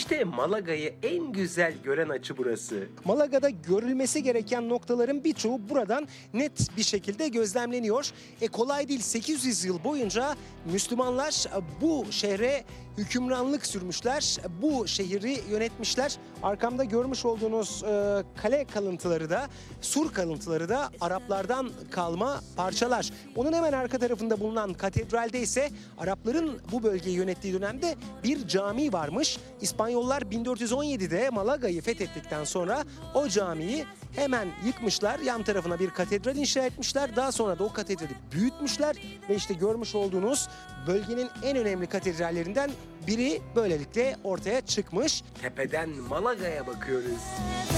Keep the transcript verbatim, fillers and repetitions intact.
İşte Malaga'yı en güzel gören açı burası. Malaga'da görülmesi gereken noktaların birçoğu buradan net bir şekilde gözlemleniyor. E kolay değil, sekiz yüz yıl boyunca Müslümanlar bu şehre hükümranlık sürmüşler, bu şehri yönetmişler. Arkamda görmüş olduğunuz e, kale kalıntıları da, sur kalıntıları da Araplardan kalma parçalar. Onun hemen arka tarafında bulunan katedralde ise Arapların bu bölgeyi yönettiği dönemde bir cami varmış. İspanyollar bin dört yüz on yedide Malaga'yı fethettikten sonra o camiyi hemen yıkmışlar. Yan tarafına bir katedral inşa etmişler. Daha sonra da o katedrali büyütmüşler ve işte görmüş olduğunuz bölgenin en önemli katedrallerinden biri böylelikle ortaya çıkmış. Tepeden Malaga'ya bakıyoruz.